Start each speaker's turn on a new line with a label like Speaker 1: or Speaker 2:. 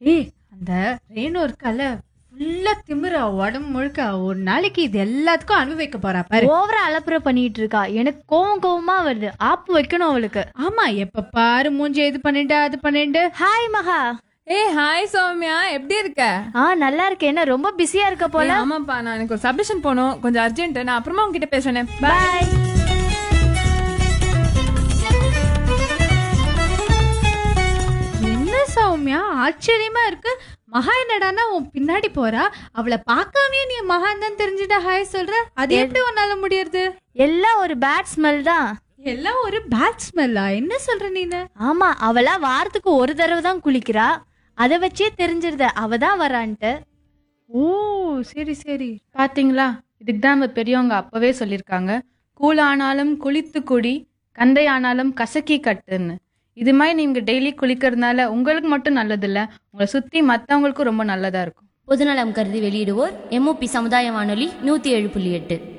Speaker 1: ஏய், அந்த ரேணு இருக்கால, ஃபுல்லா திமிரா உடம்பு முழுக்க. ஒரு நாளைக்கு இது எல்லாத்துக்கும் அனுபவிக்க போறா பாரு.
Speaker 2: ஓவரா அலப்புற பண்ணிட்டு இருக்கா. எனக்கு கோவமா வருது. ஆப்பு வைக்கணும் அவளுக்கு.
Speaker 1: ஆமா, எப்ப பாரு மூஞ்சி இது பண்ணிட்டு அது பண்ணிட்டு.
Speaker 2: ஹாய் மகா.
Speaker 3: ஏய் ஹாய் சௌமியா, எப்படி இருக்க?
Speaker 2: நல்லா இருக்கேன். என்ன ரொம்ப பிஸியா இருக்க போல?
Speaker 3: ஆமாப்பா, நான் எனக்கு ஒரு சப்மிஷன் போகணும், கொஞ்சம் அர்ஜென்ட். நான் அப்புறமா உங்ககிட்ட பேசுறேன்.
Speaker 2: பாய்.
Speaker 1: என்ன சௌமியா, ஆச்சரியமா இருக்கு. மகா என்னடான்னா உன் பின்னாடி போறா, அவளை பார்க்காமயே நீ மகான் தான் தெரிஞ்சுட்டா ஹாய் சொல்ற. அது எப்படி உன்னால முடியறது?
Speaker 2: எல்லாம் ஒரு பேட் ஸ்மெல் தான்.
Speaker 1: எல்லாம் ஒரு பேட் ஸ்மெல்லா? என்ன சொல்ற நீனு?
Speaker 2: ஆமா, அவளா வாரத்துக்கு ஒரு தடவை தான் குளிக்கிறா. அதை வச்சே தெரிஞ்சிருத அவ தான் வரான்ட்டு.
Speaker 1: ஓ, சரி சரி.
Speaker 4: பாத்தீங்களா, இதுக்கு தான் நம்ம பெரியவங்க அப்பவே சொல்லியிருக்காங்க, கூழ் ஆனாலும் குளித்து குடி, கந்தை ஆனாலும் கசக்கி கட்டுன்னு. இது மாதிரி நீங்க டெய்லி குளிக்கிறதுனால உங்களுக்கு மட்டும் நல்லது இல்ல, உங்களை சுத்தி மத்தவங்களுக்கும் ரொம்ப நல்லதா இருக்கும்.
Speaker 5: பொதுநலம் கருதி வெளியிடுவோர் MOP சமுதாய வானொலி 107.8.